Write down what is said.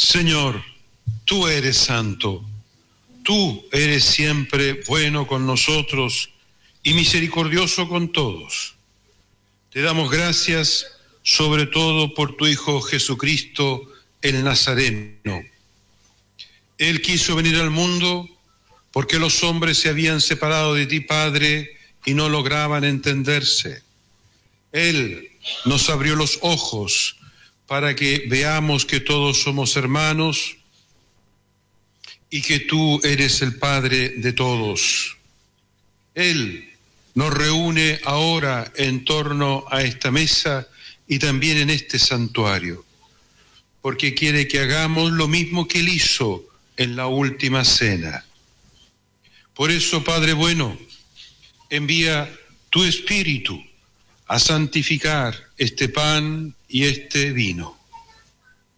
Señor, tú eres santo, tú eres siempre bueno con nosotros y misericordioso con todos. Te damos gracias sobre todo por tu Hijo Jesucristo, el Nazareno. Él quiso venir al mundo porque los hombres se habían separado de ti, Padre, y no lograban entenderse. Él nos abrió los ojos para que veamos que todos somos hermanos y que tú eres el Padre de todos. Él nos reúne ahora en torno a esta mesa y también en este santuario, porque quiere que hagamos lo mismo que Él hizo en la última cena. Por eso, Padre bueno, envía tu Espíritu a santificar este pan y este vino.